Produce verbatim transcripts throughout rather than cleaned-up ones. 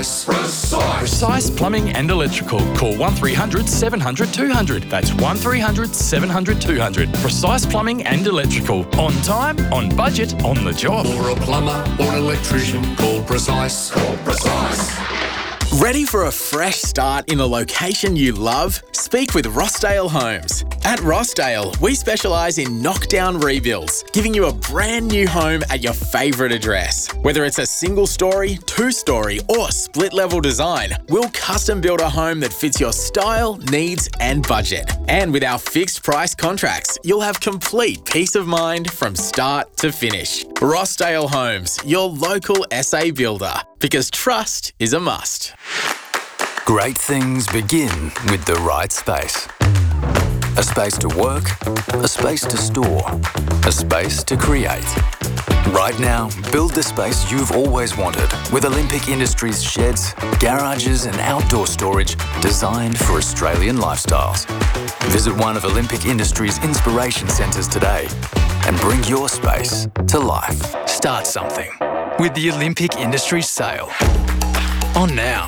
Precise. Precise. Precise Plumbing and Electrical. Call one three hundred seven hundred two hundred. That's one three hundred seven hundred two hundred. Precise Plumbing and Electrical. On time, on budget, on the job. For a plumber or an electrician, call Precise. Call Precise. Ready for a fresh start in the location you love? Speak with Rossdale Homes. At Rossdale, we specialise in knockdown rebuilds, giving you a brand new home at your favourite address. Whether it's a single story, two story or split level design, we'll custom build a home that fits your style, needs and budget. And with our fixed price contracts, you'll have complete peace of mind from start to finish. Rossdale Homes, your local S A builder, because trust is a must. Great things begin with the right space. A space to work, a space to store, a space to create. Right now, build the space you've always wanted with Olympic Industries sheds, garages and outdoor storage designed for Australian lifestyles. Visit one of Olympic Industries' inspiration centres today and bring your space to life. Start something with the Olympic Industries sale. On now.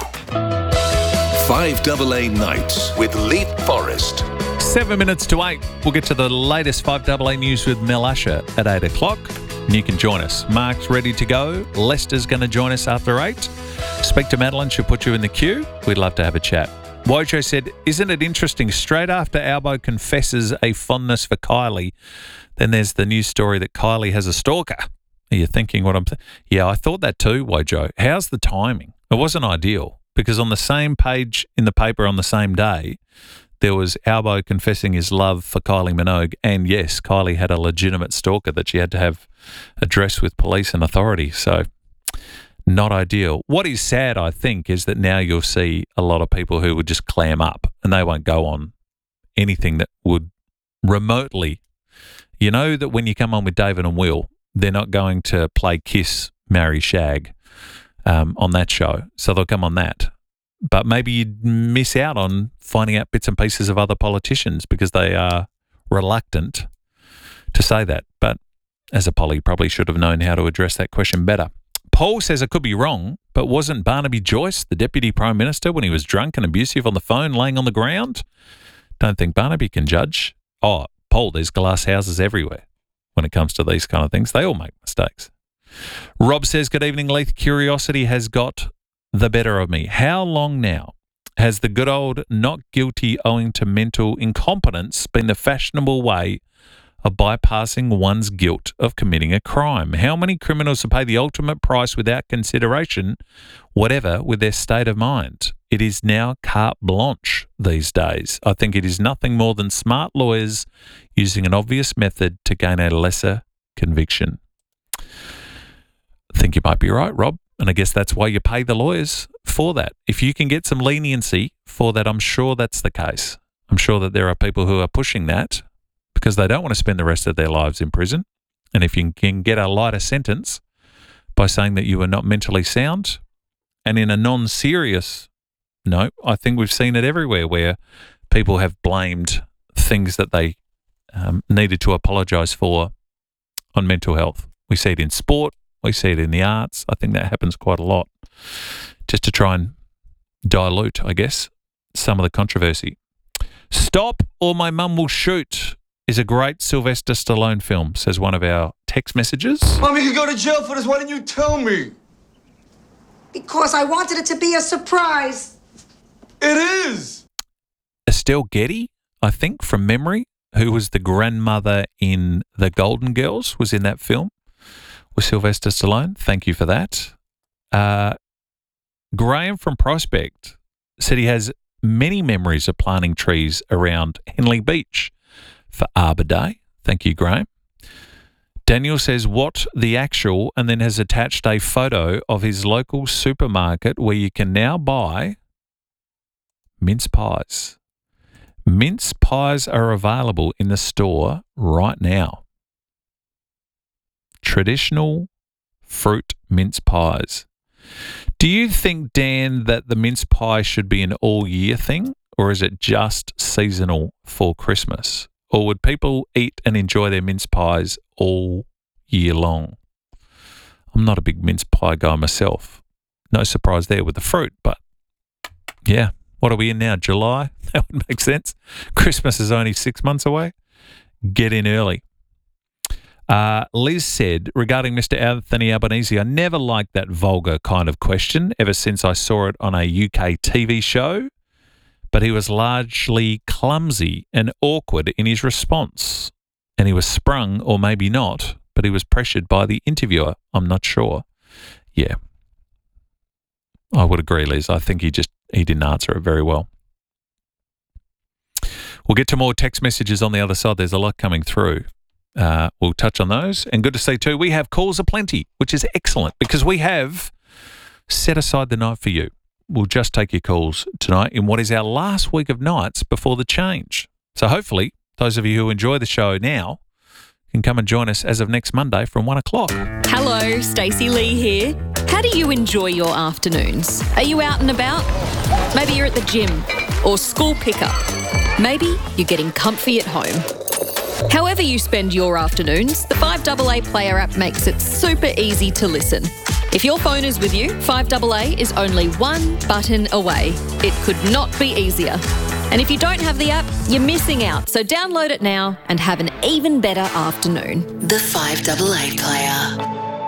five A A Nights with Leith Forrest. Seven minutes to eight. We'll get to the latest five A A news with Mel Usher at eight o'clock. And you can join us. Mark's ready to go. Lester's going to join us after eight. Speak to Madeline. She'll put you in the queue. We'd love to have a chat. Wojo said, isn't it interesting? Straight after Albo confesses a fondness for Kylie, then there's the news story that Kylie has a stalker. Are you thinking what I'm... Th- yeah, I thought that too, Wojo. How's the timing? It wasn't ideal because on the same page in the paper on the same day, there was Albo confessing his love for Kylie Minogue, and yes, Kylie had a legitimate stalker that she had to have addressed with police and authority. So, not ideal. What is sad, I think, is that now you'll see a lot of people who would just clam up and they won't go on anything that would remotely... You know that when you come on with David and Will, they're not going to play Kiss, Marry, Shag um, on that show, so they'll come on that. But maybe you'd miss out on finding out bits and pieces of other politicians because they are reluctant to say that. But as a poly, probably should have known how to address that question better. Paul says I could be wrong, but wasn't Barnaby Joyce the Deputy Prime Minister when he was drunk and abusive on the phone laying on the ground? Don't think Barnaby can judge. Oh, Paul, there's glass houses everywhere when it comes to these kind of things. They all make mistakes. Rob says, good evening, Leith. Curiosity has got the better of me. How long now has the good old not guilty owing to mental incompetence been the fashionable way of bypassing one's guilt of committing a crime? How many criminals have paid the ultimate price without consideration, whatever, with their state of mind? It is now carte blanche these days. I think it is nothing more than smart lawyers using an obvious method to gain a lesser conviction. I think you might be right, Rob. And I guess that's why you pay the lawyers for that. If you can get some leniency for that, I'm sure that's the case. I'm sure that there are people who are pushing that because they don't want to spend the rest of their lives in prison. And if you can get a lighter sentence by saying that you are not mentally sound, and in a non-serious note, I think we've seen it everywhere where people have blamed things that they um, needed to apologise for on mental health. We see it in sport. We see it in the arts. I think that happens quite a lot just to try and dilute, I guess, some of the controversy. Stop or My Mum Will Shoot is a great Sylvester Stallone film, says one of our text messages. Mommy could go to jail for this. Why didn't you tell me? Because I wanted it to be a surprise. It is. Estelle Getty, I think, from memory, who was the grandmother in The Golden Girls, was in that film with Sylvester Stallone. Thank you for that. Uh, Graham from Prospect said he has many memories of planting trees around Henley Beach for Arbor Day. Thank you, Graham. Daniel says, what the actual, and then has attached a photo of his local supermarket where you can now buy mince pies. Mince pies are available in the store right now. Traditional fruit mince pies. Do you think, Dan, that the mince pie should be an all-year thing, or is it just seasonal for Christmas? Or would people eat and enjoy their mince pies all year long? I'm not a big mince pie guy myself. no surprise there with the fruit. But yeah, what are we in now? July? That would make sense. Christmas is only six months away. Get in early. Uh, Liz said, regarding Mister Anthony Albanese, I never liked that vulgar kind of question ever since I saw it on a U K T V show, but he was largely clumsy and awkward in his response. And he was sprung, or maybe not, but he was pressured by the interviewer. I'm not sure. Yeah. I would agree, Liz. I think he just, he didn't answer it very well. We'll get to more text messages on the other side. There's a lot coming through. Uh, we'll touch on those. And good to see too, we have calls aplenty, which is excellent because we have set aside the night for you. We'll just take your calls tonight in what is our last week of nights before the change. So hopefully those of you who enjoy the show now can come and join us as of next Monday from one o'clock. Hello, Stacey Lee here. How do you enjoy your afternoons? Are you out and about? Maybe you're at the gym or school pickup. Maybe you're getting comfy at home. However you spend your afternoons, the five A A Player app makes it super easy to listen. If your phone is with you, five A A is only one button away. It could not be easier. And if you don't have the app, you're missing out. So download it now and have an even better afternoon. The five A A Player.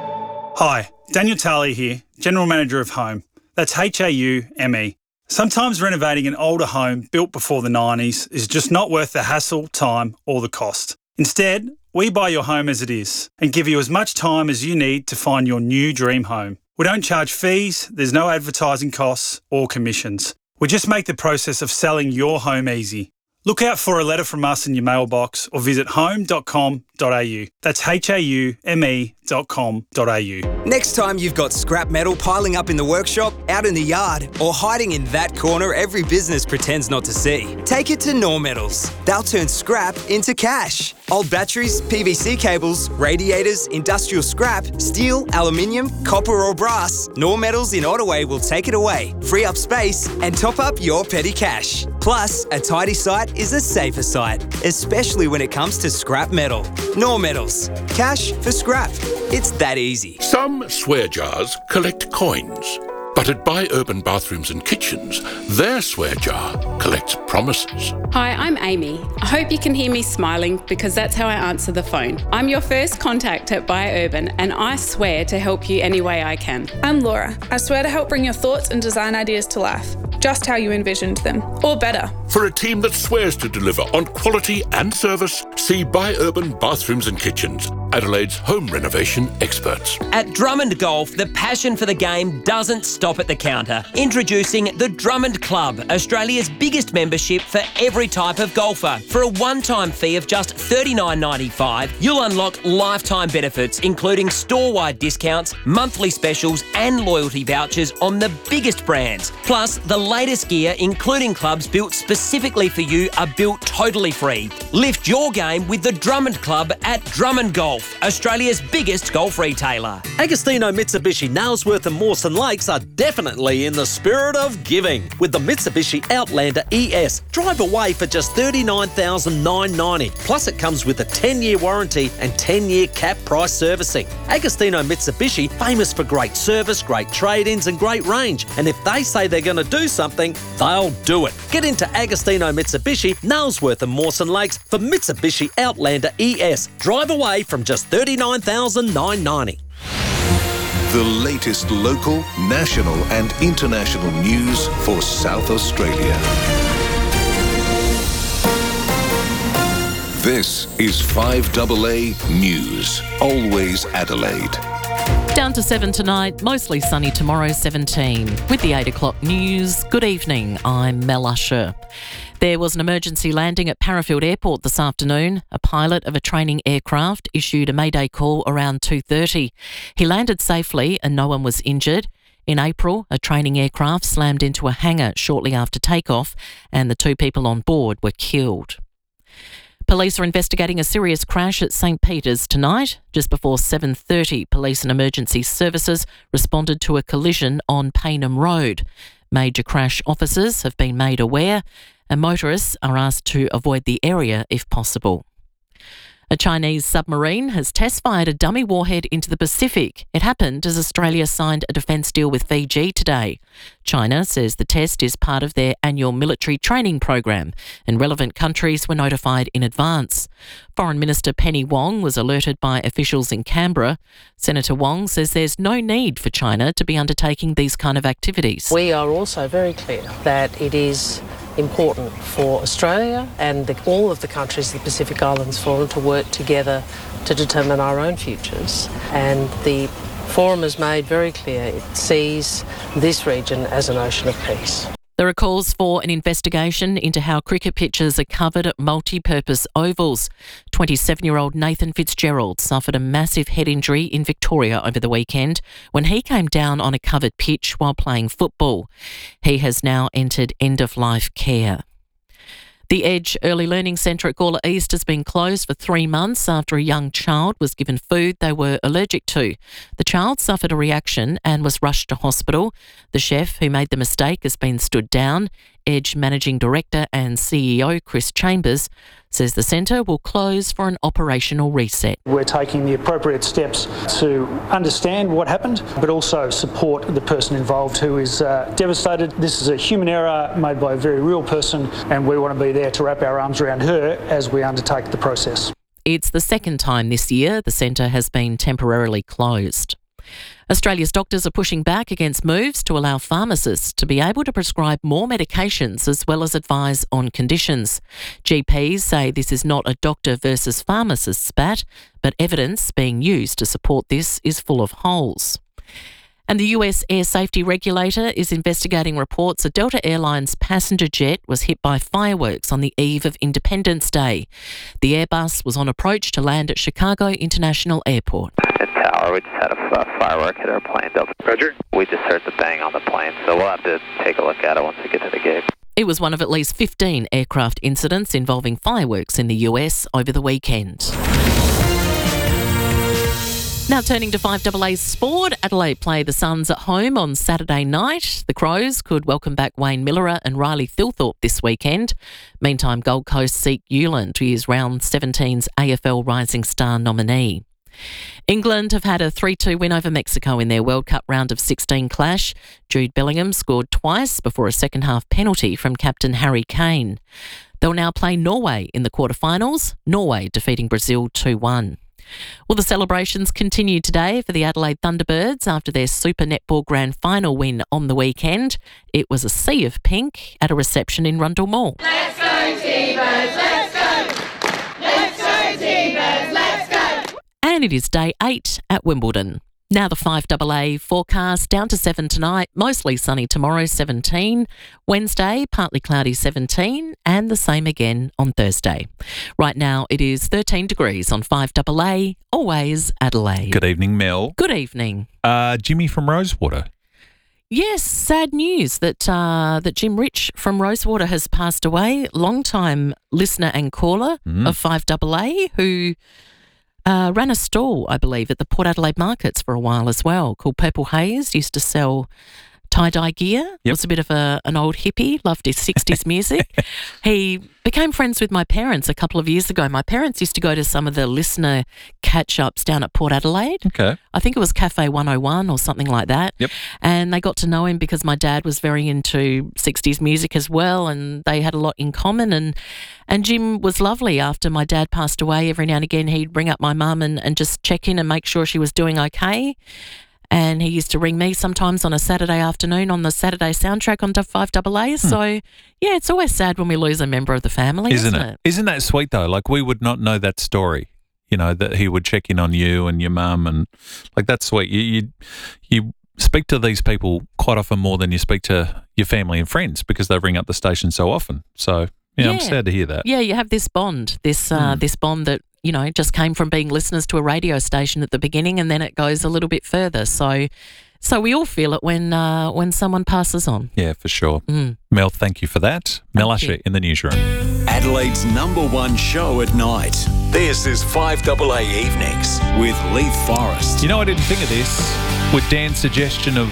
Hi, Daniel Talley here, General Manager of Home. That's H A U M E. Sometimes renovating an older home built before the nineties is just not worth the hassle, time or the cost. Instead, we buy your home as it is and give you as much time as you need to find your new dream home. We don't charge fees, there's no advertising costs or commissions. We just make the process of selling your home easy. Look out for a letter from us in your mailbox or visit home dot com dot a u. That's H A U M E dot com dot a u. Next time you've got scrap metal piling up in the workshop, out in the yard, or hiding in that corner every business pretends not to see, take it to Nor Metals. They'll turn scrap into cash. Old batteries, P V C cables, radiators, industrial scrap, steel, aluminium, copper or brass, Nor Metals in Ottaway will take it away, free up space and top up your petty cash. Plus, a tidy site is a safer site, especially when it comes to scrap metal. Nor Metals. Cash for scrap. It's that easy. Some swear jars collect coins, but at Buy Urban Bathrooms and Kitchens, their swear jar collects promises. Hi, I'm Amy. I hope you can hear me smiling because that's how I answer the phone. I'm your first contact at Buy Urban and I swear to help you any way I can. I'm Laura. I swear to help bring your thoughts and design ideas to life, just how you envisioned them, or better. For a team that swears to deliver on quality and service, see Buy Urban Bathrooms and Kitchens, Adelaide's home renovation experts. At Drummond Golf, the passion for the game doesn't stop at the counter. Introducing the Drummond Club, Australia's biggest membership for every type of golfer. For a one-time fee of just thirty-nine ninety-five, you'll unlock lifetime benefits, including store-wide discounts, monthly specials and loyalty vouchers on the biggest brands. Plus, the latest gear, including clubs built specifically for you, are built totally free. Lift your game with the Drummond Club at Drummond Golf, Australia's biggest golf retailer. Agostino Mitsubishi Nailsworth and Mawson Lakes are definitely in the spirit of giving with the Mitsubishi Outlander E S. Drive away for just thirty-nine thousand nine hundred ninety dollars. Plus it comes with a ten-year warranty and ten-year cap price servicing. Agostino Mitsubishi, famous for great service, great trade-ins and great range. And if they say they're going to do something, they'll do it. Get into Agostino Mitsubishi, Nailsworth and Mawson Lakes for Mitsubishi Outlander E S. Drive away from just thirty-nine thousand nine hundred ninety dollars. The latest local, national and international news for South Australia. This is five A A News, always Adelaide. Down to seven tonight, mostly sunny tomorrow, seventeen. With the eight o'clock news, good evening, I'm Mel Usher. There was an emergency landing at Parafield Airport this afternoon. A pilot of a training aircraft issued a mayday call around two thirty. He landed safely and no one was injured. In April, a training aircraft slammed into a hangar shortly after takeoff and the two people on board were killed. Police are investigating a serious crash at St Peter's tonight. Just before seven thirty, police and emergency services responded to a collision on Paynham Road. Major crash officers have been made aware and motorists are asked to avoid the area if possible. A Chinese submarine has test-fired a dummy warhead into the Pacific. It happened as Australia signed a defence deal with Fiji today. China says the test is part of their annual military training program, and relevant countries were notified in advance. Foreign Minister Penny Wong was alerted by officials in Canberra. Senator Wong says there's no need for China to be undertaking these kind of activities. We are also very clear that it is important for Australia and the, all of the countries of the Pacific Islands Forum to work together to determine our own futures. And the Forum has made very clear it sees this region as an ocean of peace. There are calls for an investigation into how cricket pitches are covered at multi-purpose ovals. twenty-seven-year-old Nathan Fitzgerald suffered a massive head injury in Victoria over the weekend when he came down on a covered pitch while playing football. He has now entered end-of-life care. The Edge Early Learning Centre at Gawler East has been closed for three months after a young child was given food they were allergic to. The child suffered a reaction and was rushed to hospital. The chef who made the mistake has been stood down. Edge Managing Director and C E O Chris Chambers says the centre will close for an operational reset. We're taking the appropriate steps to understand what happened, but also support the person involved who is uh, devastated. This is a human error made by a very real person, and we want to be there to wrap our arms around her as we undertake the process. It's the second time this year the centre has been temporarily closed. Australia's doctors are pushing back against moves to allow pharmacists to be able to prescribe more medications as well as advise on conditions. G Ps say this is not a doctor versus pharmacist spat, but evidence being used to support this is full of holes. And the U S air safety regulator is investigating reports a Delta Airlines passenger jet was hit by fireworks on the eve of Independence Day. The Airbus was on approach to land at Chicago International Airport. At Tower, we just had a uh, firework hit our plane. Delta. Roger. We just heard the bang on the plane, so we'll have to take a look at it once we get to the gate. It was one of at least fifteen aircraft incidents involving fireworks in the U S over the weekend. Now turning to five A A's sport, Adelaide play the Suns at home on Saturday night. The Crows could welcome back Wayne Miller and Riley Thilthorpe this weekend. Meantime, Gold Coast seek Euland, who is round seventeen's A F L Rising Star nominee. England have had a three two win over Mexico in their World Cup round of sixteen clash. Jude Bellingham scored twice before a second-half penalty from captain Harry Kane. They'll now play Norway in the quarterfinals, Norway defeating Brazil two one. Well, the celebrations continue today for the Adelaide Thunderbirds after their Super Netball Grand Final win on the weekend. It was a sea of pink at a reception in Rundle Mall. Let's go, T-Birds, let's go! Let's go, T-Birds, let's go! And it is day eight at Wimbledon. Now the five A A forecast, down to seven tonight, mostly sunny tomorrow, seventeen. Wednesday, partly cloudy, seventeen, and the same again on Thursday. Right now it is thirteen degrees on five A A, always Adelaide. Good evening, Mel. Good evening. Uh, Jimmy from Rosewater. Yes, sad news that uh, that Jim Rich from Rosewater has passed away. Long-time listener and caller mm. of five A A who... Uh, ran a stall, I believe, at the Port Adelaide markets for a while as well, called Purple Haze. Used to sell tie-dye gear. Yep. Was a bit of a, an old hippie, loved his sixties music. He became friends with my parents a couple of years ago. My parents used to go to some of the listener catch-ups down at Port Adelaide. Okay. I think it was Cafe one oh one or something like that. Yep. And they got to know him because my dad was very into sixties music as well, and they had a lot in common. And and Jim was lovely. After my dad passed away, every now and again he'd ring up my mum and, and just check in and make sure she was doing okay. And he used to ring me sometimes on a Saturday afternoon on the Saturday soundtrack on five A A. Hmm. So, yeah, it's always sad when we lose a member of the family, isn't, isn't it? it? Isn't that sweet, though? Like, we would not know that story, you know, that he would check in on you and your mum, and, like, that's sweet. You, you, you speak to these people quite often more than you speak to your family and friends because they ring up the station so often. So, yeah, yeah. I'm sad to hear that. Yeah, you have this bond, this uh, mm. this bond that, you know, just came from being listeners to a radio station at the beginning, and then it goes a little bit further. So so we all feel it when uh, when someone passes on. Yeah, for sure. Mm. Mel, thank you for that. Mel Usher in the newsroom. Adelaide's number one show at night. This is five A A Evenings with Leith Forrest. You know, I didn't think of this with Dan's suggestion of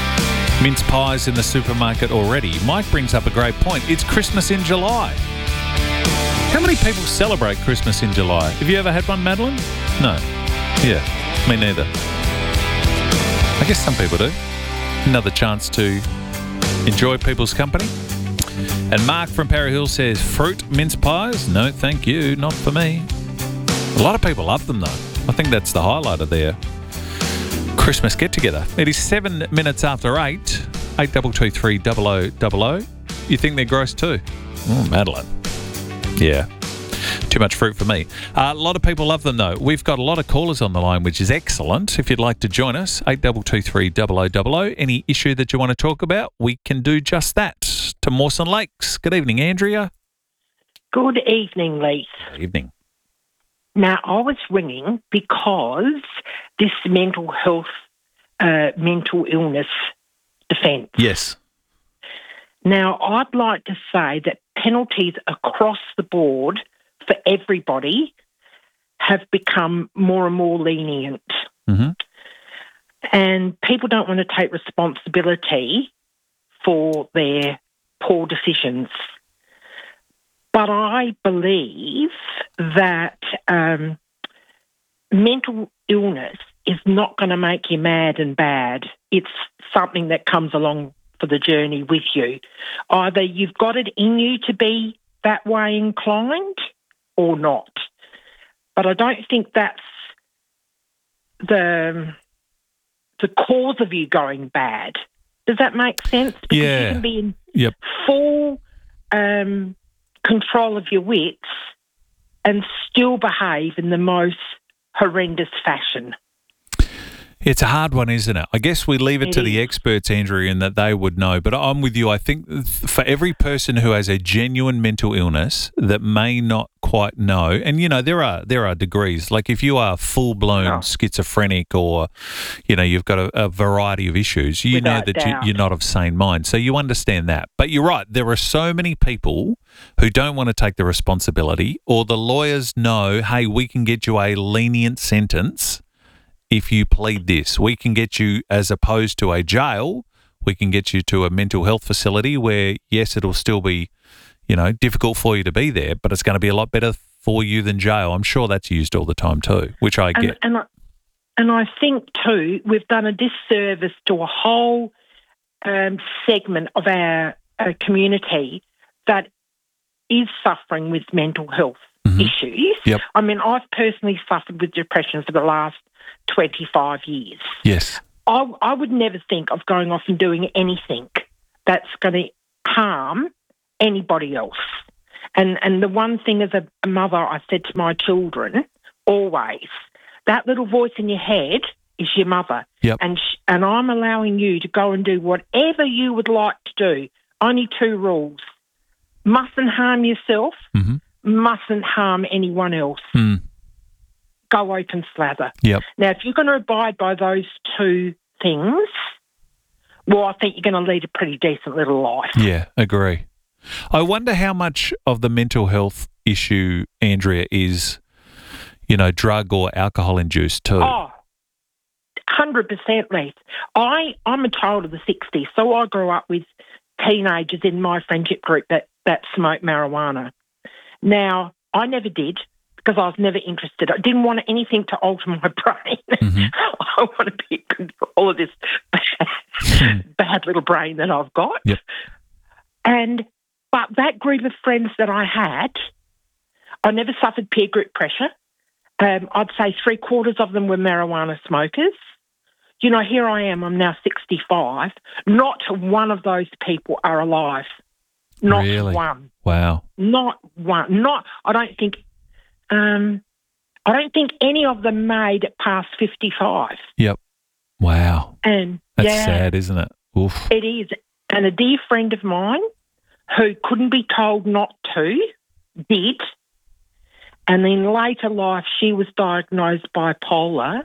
mince pies in the supermarket already. Mike brings up a great point. It's Christmas in July. How many people celebrate Christmas in July? Have you ever had one, Madeline? No. Yeah, me neither. I guess some people do. Another chance to enjoy people's company. And Mark from Parry Hill says, fruit mince pies? No, thank you, not for me. A lot of people love them, though. I think that's the highlight of their Christmas get-together. It is seven minutes after eight. Eight double two three double o double o. You think they're gross too? Oh, Madeline. Yeah. Too much fruit for me. Uh, a lot of people love them, though. We've got a lot of callers on the line, which is excellent. If you'd like to join us, eight double two three double o double o. Any issue that you want to talk about, we can do just that. To Mawson Lakes. Good evening, Andrea. Good evening, Lee. Good evening. Now, I was ringing because this mental health, uh, mental illness defence. Yes. Now, I'd like to say that penalties across the board for everybody have become more and more lenient. Mm-hmm. And people don't want to take responsibility for their poor decisions. But I believe that um, mental illness is not going to make you mad and bad. It's something that comes along for the journey with you. Either you've got it in you to be that way inclined or not. But I don't think that's the, the cause of you going bad. Does that make sense? Because yeah. you can be in yep. full um, control of your wits and still behave in the most horrendous fashion. It's a hard one, isn't it? I guess we leave it, it to is. the experts, Andrew, in that they would know. But I'm with you. I think for every person who has a genuine mental illness that may not quite know, and, you know, there are there are degrees. Like if you are full-blown no. schizophrenic or, you know, you've got a, a variety of issues, you Without know that you, doubt. you're not of sane mind. So you understand that. But you're right. There are so many people who don't want to take the responsibility, or the lawyers know, hey, we can get you a lenient sentence if you plead this. We can get you, as opposed to a jail, we can get you to a mental health facility where, yes, it'll still be, you know, difficult for you to be there, but it's going to be a lot better for you than jail. I'm sure that's used all the time too, which I get. And, and, I, and I think too, we've done a disservice to a whole um, segment of our uh, community that is suffering with mental health mm-hmm. issues. Yep. I mean, I've personally suffered with depression for the last twenty-five years. Yes. I, I would never think of going off and doing anything that's going to harm anybody else. And and the one thing as a mother I said to my children, always, that little voice in your head is your mother. Yep. And, sh- and I'm allowing you to go and do whatever you would like to do. Only two rules. Mustn't harm yourself, mm-hmm. mustn't harm anyone else. Mm. Go open slather. Yep. Now, if you're going to abide by those two things, well, I think you're going to lead a pretty decent little life. Yeah, agree. I wonder how much of the mental health issue, Andrea, is, you know, drug or alcohol induced too. Oh, one hundred percent, Leith. I, I'm a child of the sixties, so I grew up with teenagers in my friendship group that, that smoked marijuana. Now, I never did, because I was never interested. I didn't want anything to alter my brain. Mm-hmm. I want to be in control of this bad, bad little brain that I've got. Yep. And but that group of friends that I had, I never suffered peer group pressure. Um, I'd say three quarters of them were marijuana smokers. You know, here I am, I'm now sixty-five. Not one of those people are alive. Not really? one. Wow. Not one. Not, I don't think... Um, I don't think any of them made it past fifty-five. Yep. Wow. And that's yeah, sad, isn't it? Oof. It is. And a dear friend of mine who couldn't be told not to, did. And in later life, she was diagnosed bipolar,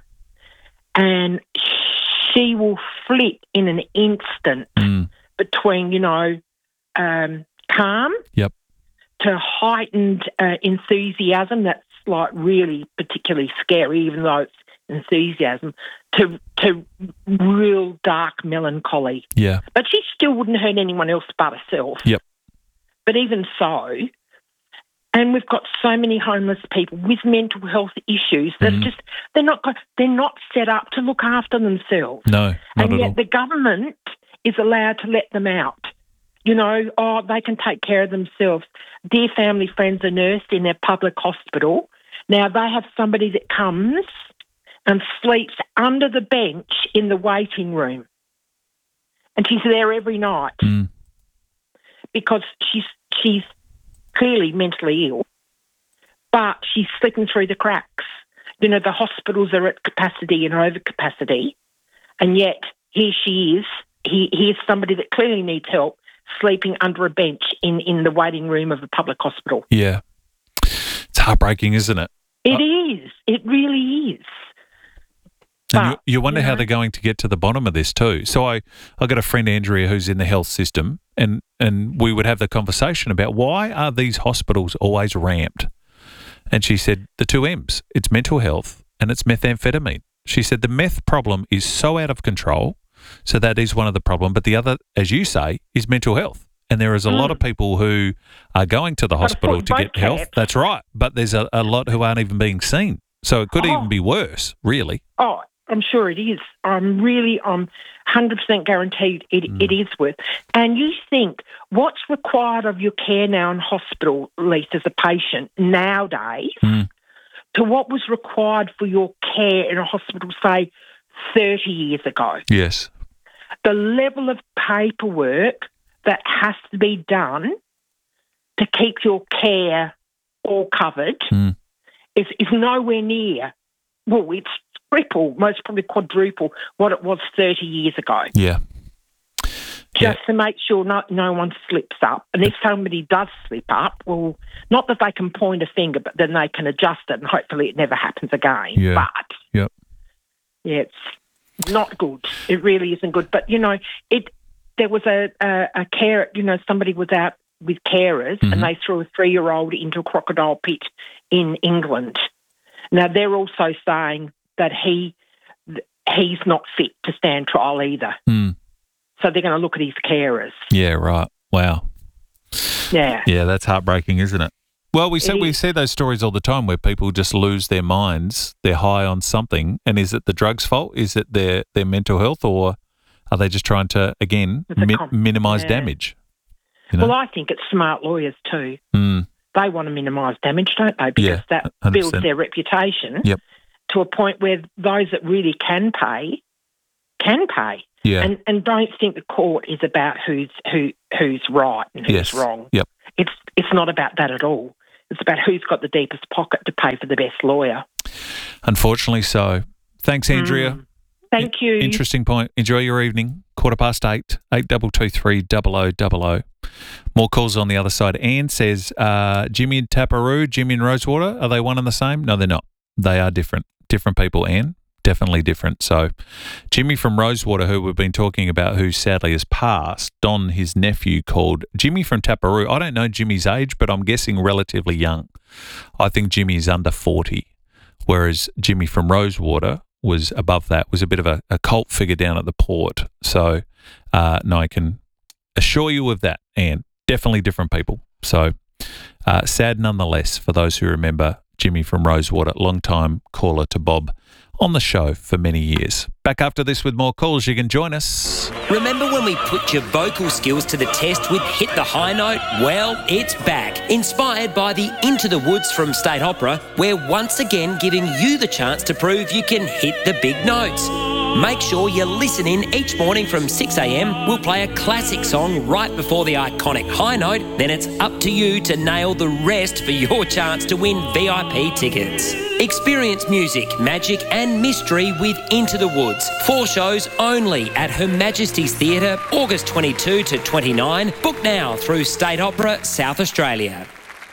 and she will flip in an instant mm. between, you know, um, calm yep. to heightened uh, enthusiasm that's like really particularly scary, even though it's enthusiasm, to to real dark melancholy. Yeah. But she still wouldn't hurt anyone else but herself. Yep. But even so, And we've got so many homeless people with mental health issues that Mm. are just they're not go- they're not set up to look after themselves. No, not and at yet all. the government is allowed to let them out. You know, oh, they can take care of themselves. Their family friends are nursed in their public hospital. Now they have somebody that comes and sleeps under the bench in the waiting room. And she's there every night Mm. because she's she's clearly mentally ill, but she's slipping through the cracks. You know, the hospitals are at capacity and over capacity, and yet here she is. He, here's somebody that clearly needs help sleeping under a bench in, in the waiting room of a public hospital. Yeah. It's heartbreaking, isn't it? It is. It really is. And you, you wonder how they're going to get to the bottom of this too. So I, I got a friend, Andrea, who's in the health system, and, and we would have the conversation about why are these hospitals always ramped? And she said the two M's, it's mental health and it's methamphetamine. She said the meth problem is so out of control, so that is one of the problem. But the other, as you say, is mental health. And there is a mm. lot of people who are going to the hospital to get help. That's right. But there's a, a lot who aren't even being seen. So it could oh. even be worse, really. Oh, I'm sure it is. I'm really, I'm one hundred percent guaranteed it, mm. it is worse. And you think what's required of your care now in hospital, at least as a patient, nowadays, mm. to what was required for your care in a hospital, say, thirty years ago. Yes. The level of paperwork that has to be done to keep your care all covered mm. is, is nowhere near, well, it's triple, most probably quadruple what it was thirty years ago. Yeah. Just yeah. to make sure no, no one slips up. And if somebody does slip up, well, not that they can point a finger, but then they can adjust it and hopefully it never happens again. Yeah. But, yep. yeah, it's not good. It really isn't good. But, you know, it. there was a, a, a care, you know, somebody was out with carers mm-hmm. and they threw a three-year-old into a crocodile pit in England. Now, they're also saying that he he's not fit to stand trial either. Mm. So they're going to look at his carers. Yeah, right. Wow. Yeah. Yeah, that's heartbreaking, isn't it? Well, we see, It we is. see those stories all the time where people just lose their minds. They're high on something. And is it the drugs' fault? Is it their, their mental health? Or are they just trying to, again, It's a mi- com- minimise yeah. damage? You know? Well, I think it's smart lawyers too. Mm. They want to minimise damage, don't they? Because Yeah, that one hundred builds percent. their reputation Yep. to a point where those that really can pay can pay. Yeah. And and don't think the court is about who's who who's right and who's Yes. wrong. Yep. It's it's not about that at all. It's about who's got the deepest pocket to pay for the best lawyer. Unfortunately so. Thanks, Andrea. Mm. Thank you. Interesting point. Enjoy your evening. Quarter past eight, eight double two three double o double o. More calls on the other side. Anne says, uh, Jimmy and Taparoo, Jimmy and Rosewater, are they one and the same? No, they're not. They are different. Different people, Anne. Definitely different. So Jimmy from Rosewater, who we've been talking about, who sadly has passed, Don, his nephew, called Jimmy from Taparoo. I don't know Jimmy's age, but I'm guessing relatively young. I think Jimmy's under forty, whereas Jimmy from Rosewater was above that, was a bit of a, a cult figure down at the port. So, uh, no, I can assure you of that, Anne. Definitely different people. So, uh, sad nonetheless for those who remember Jimmy from Rosewater, long-time caller to Bob on the show for many years. Back after this with more calls. You can join us. Remember when we put your vocal skills to the test with Hit the High Note? Well, it's back. Inspired by the Into the Woods from State Opera, we're once again giving you the chance to prove you can hit the big notes. Make sure you listen in each morning from six a m. We'll play a classic song right before the iconic high note. Then it's up to you to nail the rest for your chance to win V I P tickets. Experience music, magic and mystery with Into the Woods. Four shows only at Her Majesty's Theatre, August twenty-second to twenty-ninth. Book now through State Opera, South Australia.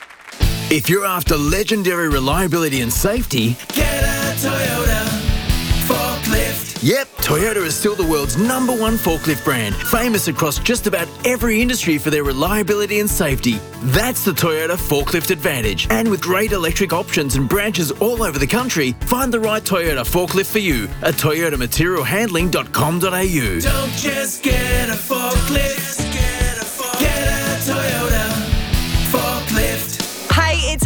If you're after legendary reliability and safety, Get a Toyota forklift. Yep, Toyota is still the world's number one forklift brand, famous across just about every industry for their reliability and safety. That's the Toyota Forklift Advantage. And with great electric options and branches all over the country, find the right Toyota forklift for you at toyota material handling dot com dot a u. Don't just get a forklift. Get a, forklift. Get a Toyota forklift. Hey, it's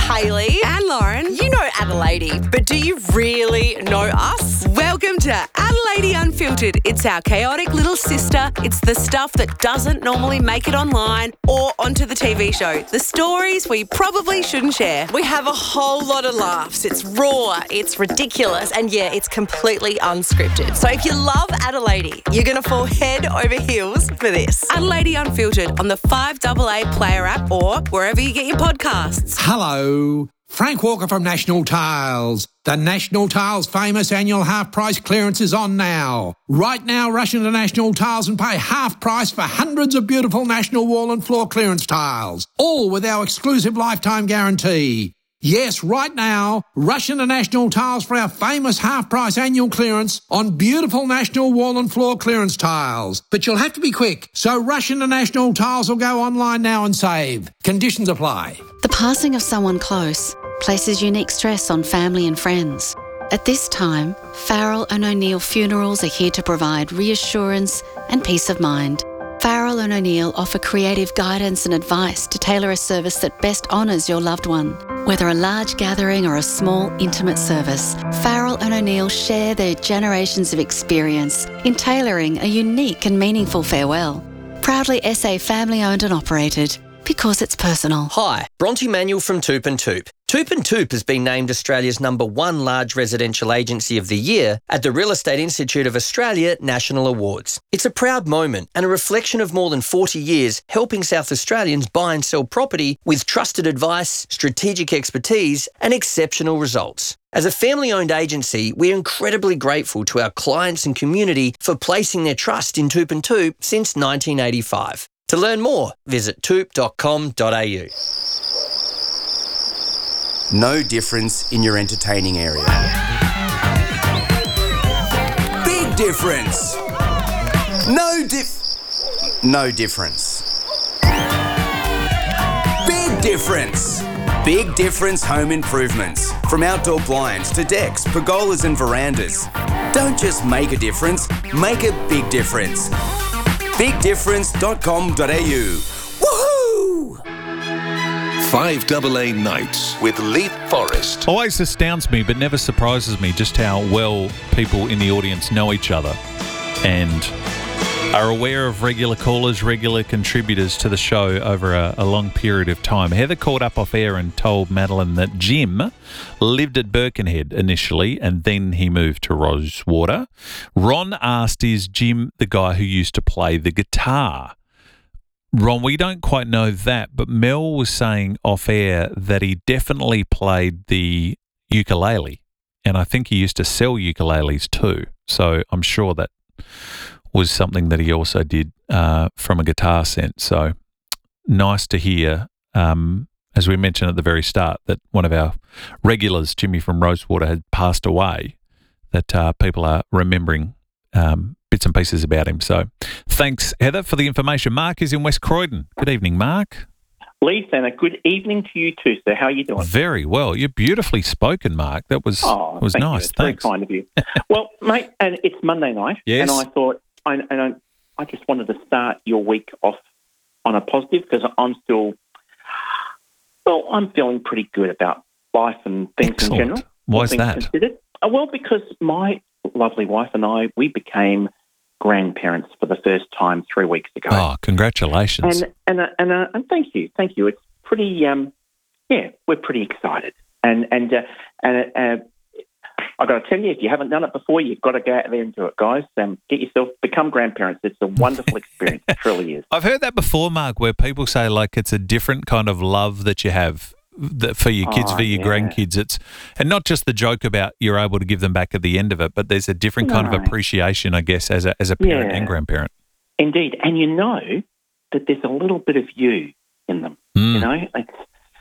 Adelaide, but do you really know us? Welcome to Adelaide Unfiltered. It's our chaotic little sister. It's the stuff that doesn't normally make it online or onto the T V show. The stories we probably shouldn't share. We have a whole lot of laughs. It's raw, it's ridiculous, and yeah, it's completely unscripted. So if you love Adelaide, you're going to fall head over heels for this. Adelaide Unfiltered on the five A A Player app or wherever you get your podcasts. Hello, Frank Walker from National Tiles. The National Tiles famous annual half price clearance is on now. Right now, rush into National Tiles and pay half price for hundreds of beautiful National wall and floor clearance tiles, all with our exclusive lifetime guarantee. Yes, right now, rush into National Tiles for our famous half-price annual clearance on beautiful National wall and floor clearance tiles. But you'll have to be quick, so rush into National Tiles or go online now and save. Conditions apply. The passing of someone close places unique stress on family and friends. At this time, Farrell and O'Neill Funerals are here to provide reassurance and peace of mind. Farrell and O'Neill offer creative guidance and advice to tailor a service that best honours your loved one. Whether a large gathering or a small, intimate service, Farrell and O'Neill share their generations of experience in tailoring a unique and meaningful farewell. Proudly S A family-owned and operated, because it's personal. Hi, Bronte Manuel from Toop and Toop. Toop and Toop has been named Australia's number one large residential agency of the year at the Real Estate Institute of Australia National Awards. It's a proud moment and a reflection of more than forty years helping South Australians buy and sell property with trusted advice, strategic expertise and exceptional results. As a family-owned agency, we're incredibly grateful to our clients and community for placing their trust in Toop and Toop since nineteen eighty-five. To learn more, visit toop dot com dot a u. No difference in your entertaining area. Big difference. No dif... No difference. Big difference. Big difference home improvements. From outdoor blinds to decks, pergolas and verandas. Don't just make a difference, make a big difference. big difference dot com dot a u. Woohoo! five A A Nights with Leith Forrest. Always astounds me, but never surprises me just how well people in the audience know each other and are aware of regular callers, regular contributors to the show over a, a long period of time. Heather called up off air and told Madeline that Jim lived at Birkenhead initially and then he moved to Rosewater. Ron asked, is Jim the guy who used to play the guitar? Ron, we don't quite know that, but Mel was saying off air that he definitely played the ukulele, and I think he used to sell ukuleles too. So I'm sure that was something that he also did uh, from a guitar sense. So nice to hear, um, as we mentioned at the very start, that one of our regulars, Jimmy from Rosewater, had passed away, that uh, people are remembering um, bits and pieces about him. So thanks, Heather, for the information. Mark is in West Croydon. Good evening, Mark. Leith, and a good evening to you too, sir. How are you doing? Very well. You're beautifully spoken, Mark. That was oh, was thank nice. You. It's Thanks. Very kind of you. Well, mate, and it's Monday night, yes. and I thought, I, and I, I just wanted to start your week off on a positive because I'm still, well, I'm feeling pretty good about life and things Excellent. in general. Why is things that? Considered. Uh, Well, because my lovely wife and I, we became grandparents for the first time three weeks ago. Oh, congratulations. And and uh, and, uh, and thank you, thank you. It's pretty, um, yeah, we're pretty excited. And and uh, and uh, I've got to tell you, if you haven't done it before, you've got to go out there and do it, guys. Um, get yourself, become grandparents. It's a wonderful experience. It truly is. I've heard that before, Mark, where people say like it's a different kind of love that you have that for your kids, Oh, for your yeah. grandkids. It's and not just the joke about you're able to give them back at the end of it, but there's a different kind of No. appreciation, I guess, as a as a parent Yeah. and grandparent. Indeed. And you know that there's a little bit of you in them. Mm. You know, it's,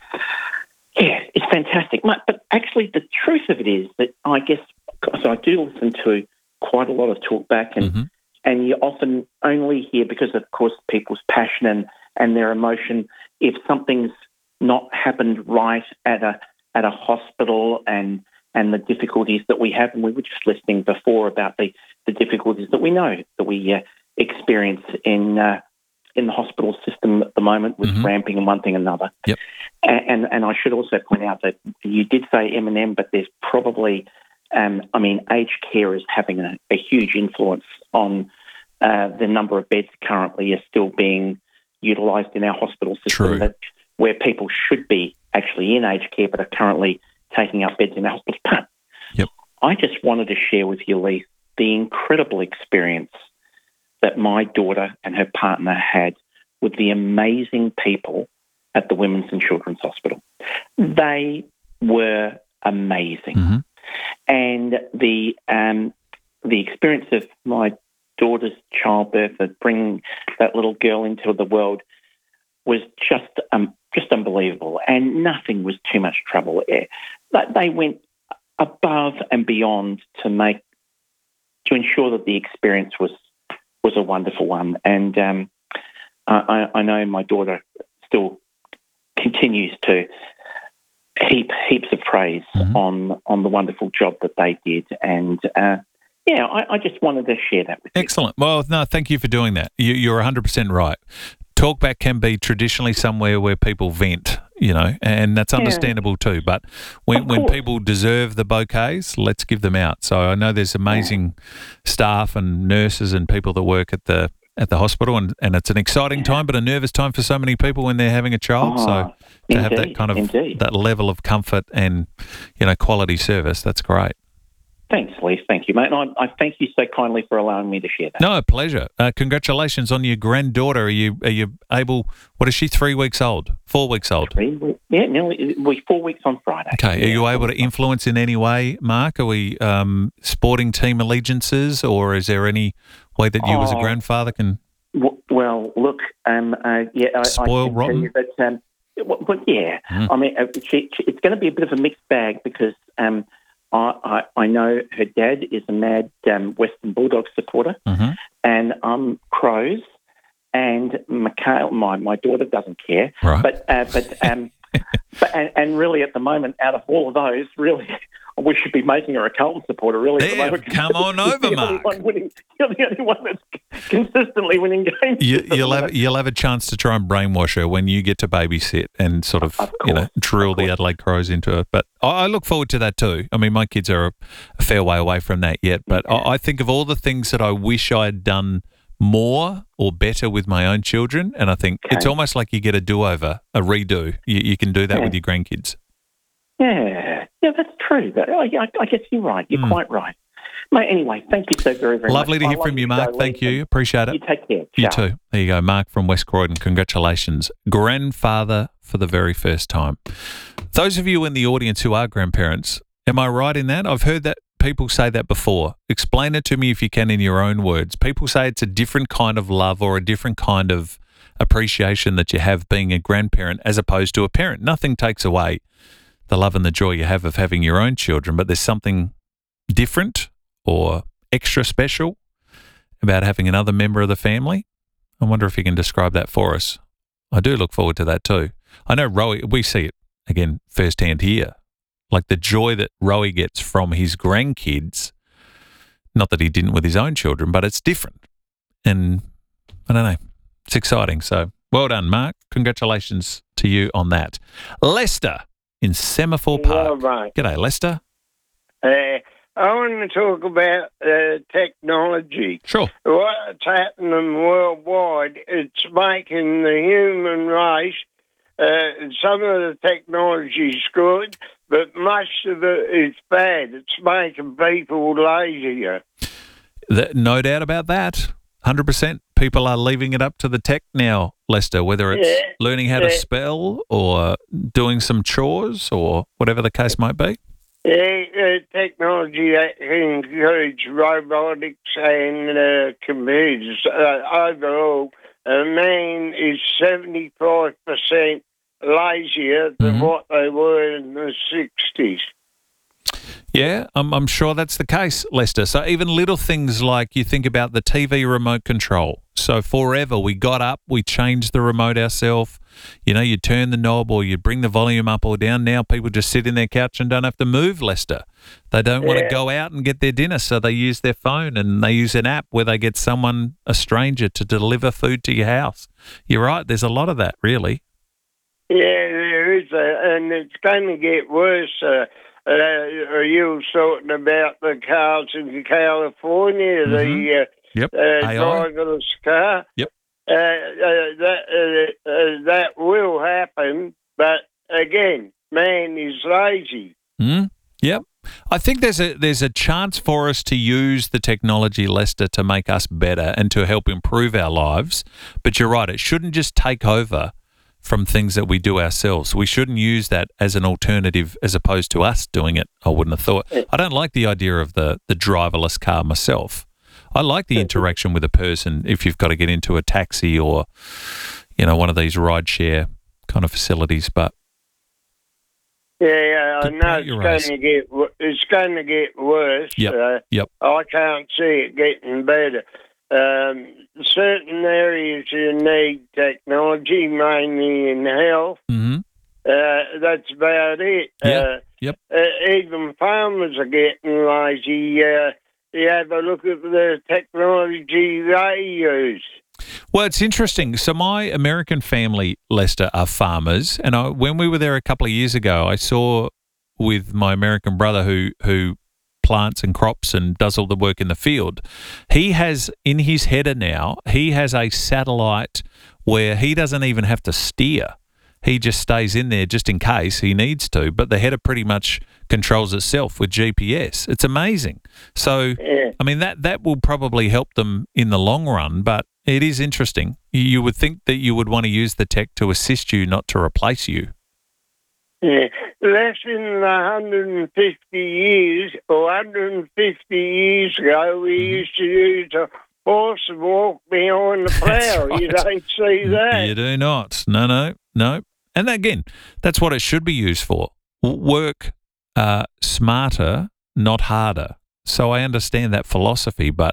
yeah, it's fantastic. But but actually, the truth of it is that I guess, so I do listen to quite a lot of talkback, and Mm-hmm. and you often only hear, because of course people's passion and, and their emotion, if something's not happened right at a at a hospital and and the difficulties that we have. And we were just listening before about the, the difficulties that we know that we uh, experience in uh, in the hospital system at the moment with Mm-hmm. ramping and one thing and another. Yep. And, and I should also point out that you did say M and M, but there's probably, um, I mean, aged care is having a, a huge influence on uh, the number of beds currently are still being utilised in our hospital system. True. That where people should be actually in aged care, but are currently taking up beds in our hospitals. But yep. I just wanted to share with you, Lee, the incredible experience that my daughter and her partner had with the amazing people at the Women's and Children's Hospital. They were amazing. Mm-hmm. And the um, the experience of my daughter's childbirth, of bringing that little girl into the world, was just um, just unbelievable. And nothing was too much trouble. They went above and beyond to make to ensure that the experience was was a wonderful one. And um, I, I know my daughter still continues to heap heaps of praise mm-hmm. on on the wonderful job that they did. And uh, yeah, I, I just wanted to share that with you. Excellent. Well, no, thank you for doing that. You, you're one hundred percent right. Talkback can be traditionally somewhere where people vent, you know, and that's understandable yeah. too. But when, when people deserve the bouquets, let's give them out. So I know there's amazing yeah. staff and nurses and people that work at the at the hospital, and, and it's an exciting yeah. time, but a nervous time for so many people when they're having a child. Oh, so to indeed, have that kind of indeed. that level of comfort and, you know, quality service, that's great. Thanks, Lee. Thank you, mate. And I, I thank you so kindly for allowing me to share that. No, pleasure. Uh, congratulations on your granddaughter. Are you are you able? What is she? Three weeks old? Four weeks old? Three, yeah, nearly. We're four weeks on Friday. Okay. Yeah. Are you able to influence in any way, Mark? Are we um, sporting team allegiances, or is there any way that you, oh, as a grandfather, can? W- well, look. Um. Uh, yeah. I, Spoil I can rotten. tell you that. Um. Well, well, yeah. Mm. I mean, uh, she, she, it's going to be a bit of a mixed bag because um. I, I, I know her dad is a mad um, Western Bulldogs supporter, mm-hmm. and I'm Crows, and Mikhail, my, my daughter, doesn't care. Right. But uh, but um, but and, and really at the moment, out of all of those, really, we should be making her a Carlton supporter. Really, there, at the moment. come on over, Mark. Winning, you're the only one that's consistently winning games. You, you'll have you'll have a chance to try and brainwash her when you get to babysit and sort of, of course, you know drill the Adelaide Crows into her. But I, I look forward to that too. I mean, my kids are a, a fair way away from that yet, but yeah. I, I think of all the things that I wish I had done more or better with my own children, and I think okay. it's almost like you get a do-over, a redo. You, you can do that yeah. with your grandkids. Yeah, yeah, that's true. But I, I guess you're right. You're mm. quite right. Mate, anyway, thank you so very, very Lovely much. to hear from you, Mark. Thank you. Appreciate it. You take care. You Ciao. too. There you go. Mark from West Croydon. Congratulations. Grandfather for the very first time. Those of you in the audience who are grandparents, am I right in that? I've heard that people say that before. Explain it to me if you can in your own words. People say it's a different kind of love or a different kind of appreciation that you have being a grandparent as opposed to a parent. Nothing takes away the love and the joy you have of having your own children, but there's something different or extra special about having another member of the family. I wonder if you can describe that for us. I do look forward to that too. I know Rowie, we see it again firsthand here, like the joy that Rowie gets from his grandkids. Not that he didn't with his own children, but it's different. And I don't know, it's exciting. So well done, Mark. Congratulations to you on that. Lester in Semaphore Park. Yeah, right. G'day, Lester. Uh, I want to talk about uh, technology. Sure. What's happening worldwide, it's making the human race, uh, some of the technology is good, but much of it is bad. It's making people lazier. The, no doubt about that. one hundred percent. People are leaving it up to the tech now, Lester, whether it's yeah, learning how yeah. to spell or doing some chores or whatever the case might be. Yeah, uh, technology that includes robotics and uh, computers. Uh, overall, a man is seventy-five percent lazier than Mm-hmm. what they were in the sixties. Yeah, I'm, I'm sure that's the case, Lester. So even little things like you think about the T V remote control. So forever we got up, we changed the remote ourselves. You know, you turn the knob or you bring the volume up or down. Now people just sit in their couch and don't have to move, Lester. They don't want to Yeah. go out and get their dinner, so they use their phone and they use an app where they get someone, a stranger, to deliver food to your house. You're right, there's a lot of that, really. Yeah, there with it, and it's going to get worse. Uh, uh, you were talking about the cars in California, Mm-hmm. the uh, Yep. uh, A I. driverless car. Yep. Uh, uh, that uh, uh, that will happen, but again, man is lazy. Mm, yep. I think there's a there's a chance for us to use the technology, Lester, to make us better and to help improve our lives. But you're right, it shouldn't just take over from things that we do ourselves. We shouldn't use that as an alternative as opposed to us doing it, I wouldn't have thought. I don't like the idea of the, the driverless car myself. I like the interaction with a person if you've got to get into a taxi or, you know, one of these rideshare kind of facilities, but Yeah, I know it's your going eyes. to get wo- it's going to get worse. Yep, Uh, yep. I can't see it getting better. Um, certain areas you need technology, mainly in health. Mm-hmm. Uh, that's about it. Yeah, Uh, yep. uh, even farmers are getting lazy. Uh, you have a look at the technology they use. Well, it's interesting. So my American family, Lester, are farmers, and I, when we were there a couple of years ago, I saw with my American brother who who plants and crops and does all the work in the field. He has in his header now, he has a satellite where he doesn't even have to steer. He just stays in there just in case he needs to, but the header pretty much controls itself with G P S. It's amazing. So, Yeah. I mean, that, that will probably help them in the long run, but it is interesting. You would think that you would want to use the tech to assist you, not to replace you. Yeah. Less than one hundred fifty years, or one hundred fifty years ago, we used to use a horse and walk behind the plough. right. You don't see that. You do not. No, no, no. And again, that's what it should be used for. W- Work uh, smarter, not harder. So I understand that philosophy, but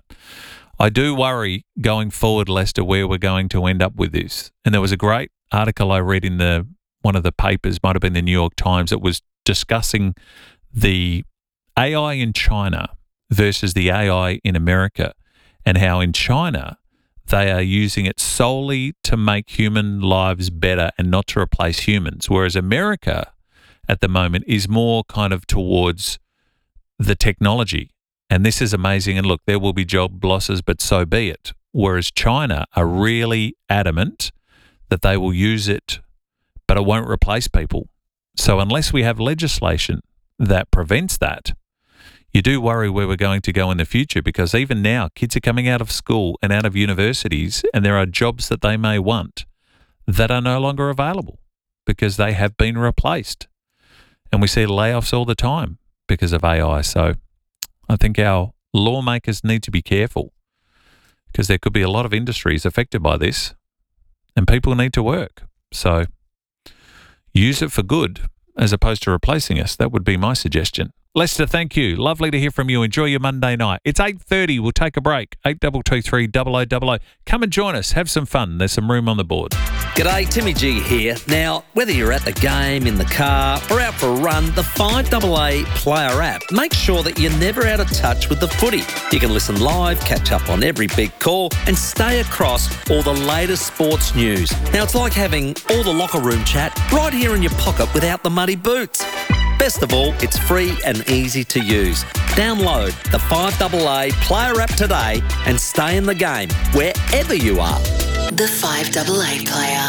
I do worry going forward, Lester, where we're going to end up with this. And there was a great article I read in the one of the papers, might have been the New York Times, that was discussing the A I in China versus the A I in America, and how in China they are using it solely to make human lives better and not to replace humans, whereas America at the moment is more kind of towards the technology. And this is amazing. And look, there will be job losses, but so be it. Whereas China are really adamant that they will use it, but it won't replace people. So unless we have legislation that prevents that, you do worry where we're going to go in the future, because even now kids are coming out of school and out of universities, and there are jobs that they may want that are no longer available because they have been replaced. And we see layoffs all the time because of A I. So I think our lawmakers need to be careful, because there could be a lot of industries affected by this and people need to work. So use it for good as opposed to replacing us. That would be my suggestion. Lester, thank you. Lovely to hear from you. Enjoy your Monday night. It's eight thirty. We'll take a break. eight two two three, double oh double oh. Come and join us. Have some fun. There's some room on the board. G'day, Timmy G here. Now, whether you're at the game, in the car, or out for a run, the five A A Player app makes sure that you're never out of touch with the footy. You can listen live, catch up on every big call, and stay across all the latest sports news. Now, it's like having all the locker room chat right here in your pocket without the muddy boots. Best of all, it's free and easy to use. Download the five A A Player app today and stay in the game wherever you are. The five A A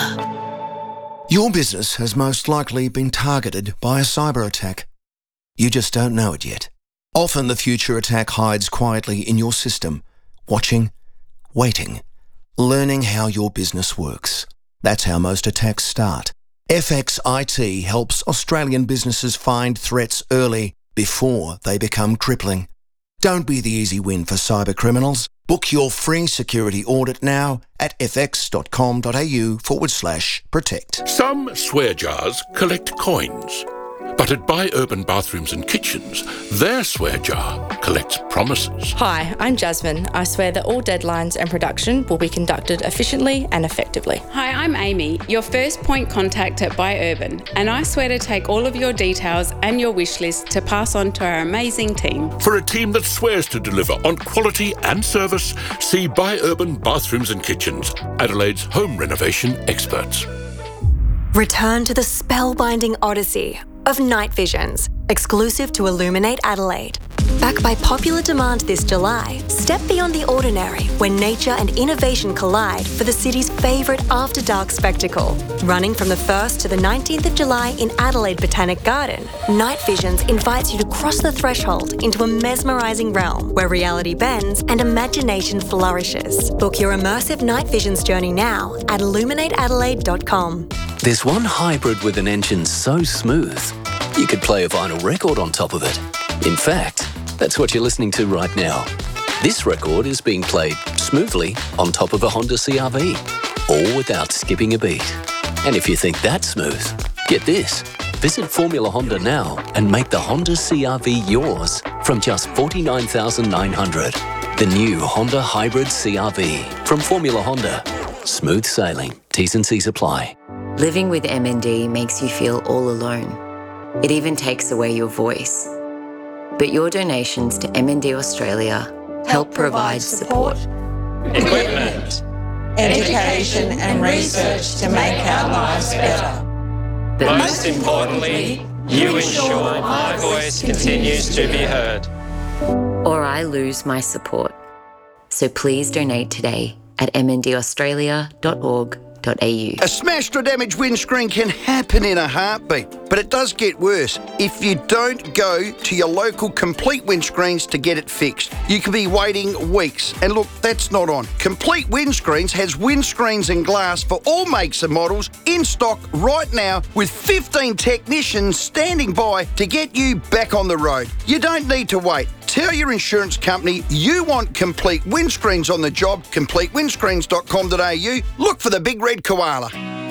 Player. Your business has most likely been targeted by a cyber attack. You just don't know it yet. Often the future attack hides quietly in your system, watching, waiting, learning how your business works. That's how most attacks start. F X I T helps Australian businesses find threats early before they become crippling. Don't be the easy win for cyber criminals. Book your free security audit now at fx.com.au forward slash protect. Some swear jars collect coins. But at Buy Urban Bathrooms and Kitchens, their swear jar collects promises. Hi, I'm Jasmine. I swear that all deadlines and production will be conducted efficiently and effectively. Hi, I'm Amy, your first point contact at Buy Urban, and I swear to take all of your details and your wish list to pass on to our amazing team. For a team that swears to deliver on quality and service, see Buy Urban Bathrooms and Kitchens, Adelaide's home renovation experts. Return to the spellbinding odyssey of Night Visions, exclusive to Illuminate Adelaide. Back by popular demand this July, step beyond the ordinary when nature and innovation collide for the city's favourite after-dark spectacle. Running from the first to the nineteenth of July in Adelaide Botanic Garden, Night Visions invites you to cross the threshold into a mesmerising realm where reality bends and imagination flourishes. Book your immersive Night Visions journey now at illuminate adelaide dot com. There's one hybrid with an engine so smooth, you could play a vinyl record on top of it. In fact, that's what you're listening to right now. This record is being played smoothly on top of a Honda C R V, all without skipping a beat. And if you think that's smooth, get this. Visit Formula Honda now and make the Honda C R V yours from just forty-nine thousand nine hundred dollars. The new Honda Hybrid C R V from Formula Honda. Smooth sailing. T's and C's apply. Living with M N D makes you feel all alone. It even takes away your voice. But your donations to M N D Australia help provide support, equipment, education and research to make our lives better. But most importantly, you ensure my voice continues to be heard. or I lose my support. So please donate today at m n d australia dot org dot a u. A smashed or damaged windscreen can happen in a heartbeat, but it does get worse if you don't go to your local Complete Windscreens to get it fixed. You could be waiting weeks, and look, that's not on. Complete Windscreens has windscreens and glass for all makes and models in stock right now with fifteen technicians standing by to get you back on the road. You don't need to wait. Tell your insurance company you want Complete Windscreens on the job, complete windscreens dot com dot a u. Look for the big red koala.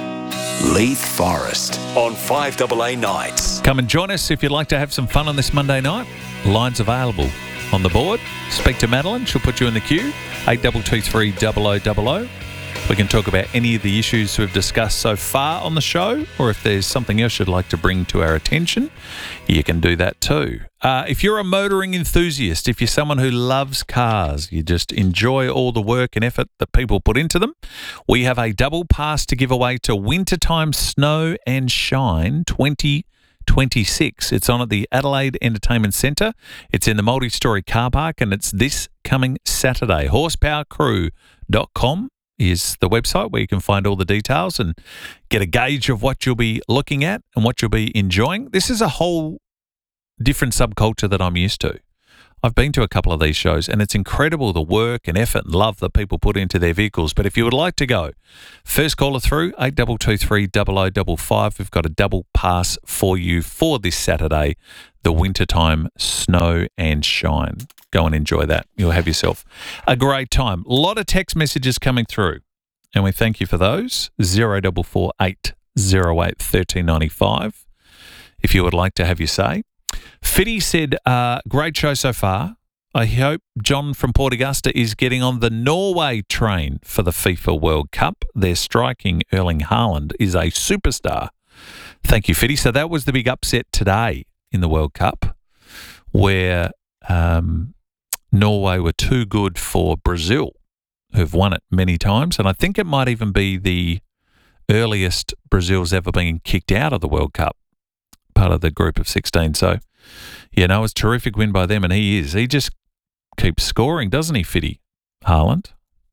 Leith Forest on five A A nights. Come and join us if you'd like to have some fun on this Monday night. Lines available on the board. Speak to Madeline. She'll put you in the queue. eight two two three double oh double oh. We can talk about any of the issues we've discussed so far on the show, or if there's something else you'd like to bring to our attention, you can do that too. Uh, if you're a motoring enthusiast, if you're someone who loves cars, you just enjoy all the work and effort that people put into them, we have a double pass to give away to Wintertime Snow and Shine twenty twenty-six. It's on at the Adelaide Entertainment Centre. It's in the multi-storey car park, and it's this coming Saturday. horsepower crew dot com is the website where you can find all the details and get a gauge of what you'll be looking at and what you'll be enjoying. This is a whole different subculture that I'm used to. I've been to a couple of these shows, and it's incredible the work and effort and love that people put into their vehicles. But if you would like to go, first caller through, eight two two three double oh double five. We've got a double pass for you for this Saturday, the Wintertime Snow and Shine. Go and enjoy that. You'll have yourself a great time. A lot of text messages coming through, and we thank you for those. zero four four eight zero eight one three nine five if you would like to have your say. Fitty said, uh, great show so far. I hope John from Port Augusta is getting on the Norway train for the FIFA World Cup. They're striking Erling Haaland is a superstar. Thank you, Fitty. So that was the big upset today in the World Cup, where um, Norway were too good for Brazil, who've won it many times. And I think it might even be the earliest Brazil's ever been kicked out of the World Cup, part of the group of sixteen. So, you know, it's a terrific win by them, and he is. He just keeps scoring, doesn't he, Fitty? Haaland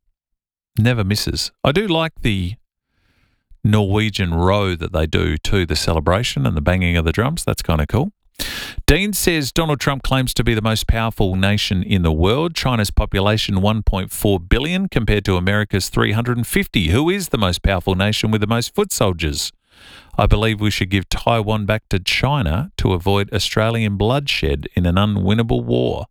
never misses. I do like the Norwegian row that they do to the celebration and the banging of the drums. That's kind of cool. Dean says Donald Trump claims to be the most powerful nation in the world. China's population one point four billion compared to America's three hundred fifty. Who is the most powerful nation with the most foot soldiers? I believe we should give Taiwan back to China to avoid Australian bloodshed in an unwinnable war.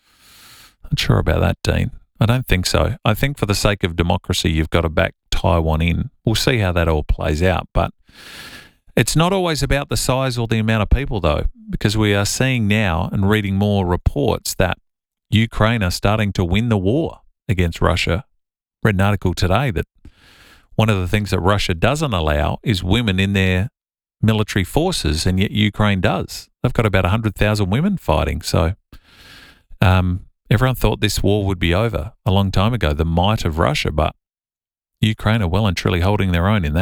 Not sure about that, Dean. I don't think so. I think for the sake of democracy, you've got to back Taiwan in. We'll see how that all plays out, but it's not always about the size or the amount of people, though, because we are seeing now and reading more reports that Ukraine are starting to win the war against Russia. Read an article today that one of the things that Russia doesn't allow is women in their military forces, and yet Ukraine does. They've got about one hundred thousand women fighting. So um, everyone thought this war would be over a long time ago, the might of Russia, but Ukraine are well and truly holding their own in that.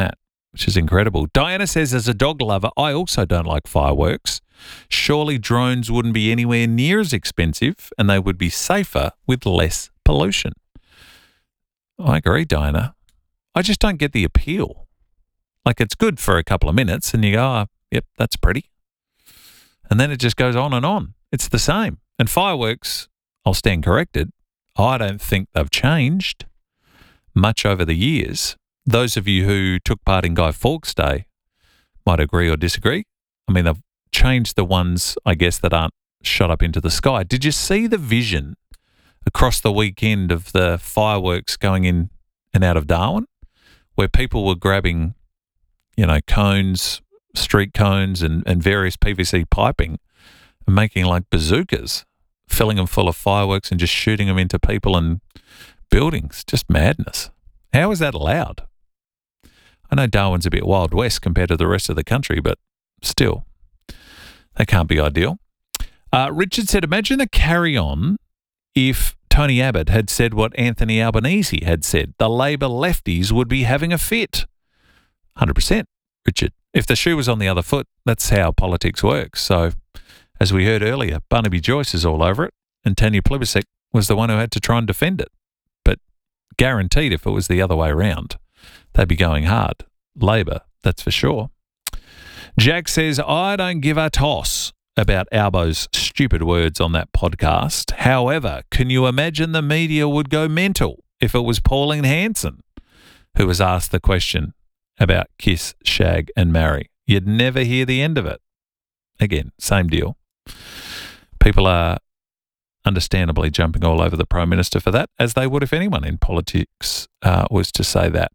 which is incredible. Diana says, as a dog lover, I also don't like fireworks. Surely drones wouldn't be anywhere near as expensive and they would be safer with less pollution. I agree, Diana. I just don't get the appeal. Like, it's good for a couple of minutes and you go, oh, yep, that's pretty. And then it just goes on and on. It's the same. And fireworks, I'll stand corrected, I don't think they've changed much over the years. Those of you who took part in Guy Fawkes Day might agree or disagree. I mean, they've changed the ones, I guess, that aren't shot up into the sky. Did you see the vision across the weekend of the fireworks going in and out of Darwin, where people were grabbing, you know, cones, street cones and, and various P V C piping and making like bazookas, filling them full of fireworks and just shooting them into people and buildings? Just madness. How is that allowed? I know Darwin's a bit Wild West compared to the rest of the country, but still, that can't be ideal. Uh, Richard said, imagine the carry-on if Tony Abbott had said what Anthony Albanese had said. The Labor lefties would be having a fit. one hundred percent, Richard. If the shoe was on the other foot, that's how politics works. So, as we heard earlier, Barnaby Joyce is all over it, and Tanya Plibersek was the one who had to try and defend it. But guaranteed if it was the other way around, they'd be going hard. Labor, that's for sure. Jack says, I don't give a toss about Albo's stupid words on that podcast. However, can you imagine the media would go mental if it was Pauline Hanson who was asked the question about kiss, shag and marry? You'd never hear the end of it. Again, same deal. People are understandably jumping all over the Prime Minister for that, as they would if anyone in politics uh, was to say that.